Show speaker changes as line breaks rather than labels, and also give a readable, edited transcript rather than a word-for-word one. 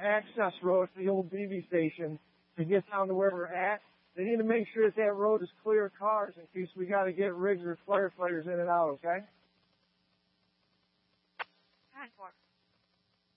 access road for the old BV station to get down to where we're at. They need to make sure that that road is clear of cars in case we got to get rigs or firefighters in and out, okay?
10-4.